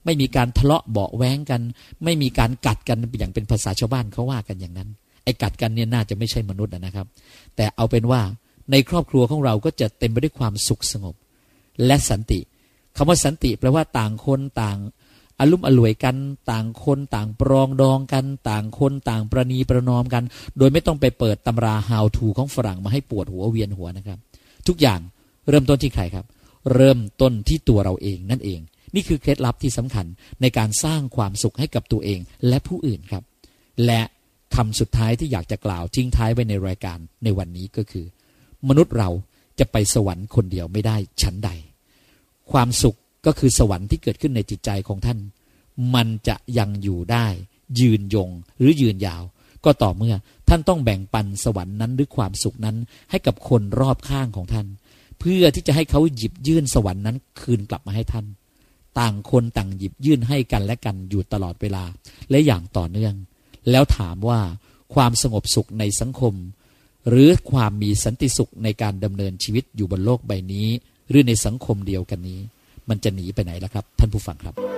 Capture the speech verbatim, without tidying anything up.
ไม่มีการทะเลาะเบาะแว้งกันไม่มีการกัดกันอย่างเป็นภาษาชาวบ้านเขาว่ากันอย่างนั้นไอ้กัดกันเนี่ยน่าจะไม่ใช่มนุษย์นะครับแต่เอาเป็นว่าในครอบครัวของเราก็จะเต็มไปด้วยความสุขสงบและสันติคำว่าสันติแปลว่าต่างคนต่างอลุ่มอล่วยกันต่างคนต่างปรองดองกันต่างคนต่างประนีประนอมกันโดยไม่ต้องไปเปิดตำรา how to ของฝรั่งมาให้ปวดหัวเวียนหัวนะครับทุกอย่างเริ่มต้นที่ใครครับเริ่มต้นที่ตัวเราเองนั่นเองนี่คือเคล็ดลับที่สำคัญในการสร้างความสุขให้กับตัวเองและผู้อื่นครับและคำสุดท้ายที่อยากจะกล่าวทิ้งท้ายไว้ในรายการในวันนี้ก็คือมนุษย์เราจะไปสวรรค์คนเดียวไม่ได้ชั้นใดความสุขก็คือสวรรค์ที่เกิดขึ้นในจิตใจของท่านมันจะยังอยู่ได้ยืนยงหรือยืนยาวก็ต่อเมื่อท่านต้องแบ่งปันสวรรค์นั้นหรือความสุขนั้นให้กับคนรอบข้างของท่านเพื่อที่จะให้เขาหยิบยื่นสวรรค์นั้นคืนกลับมาให้ท่านต่างคนต่างหยิบยื่นให้กันและกันอยู่ตลอดเวลาและอย่างต่อเนื่องแล้วถามว่าความสงบสุขในสังคมหรือความมีสันติสุขในการดำเนินชีวิตอยู่บนโลกใบนี้หรือในสังคมเดียวกันนี้มันจะหนีไปไหนล่ะครับท่านผู้ฟังครับ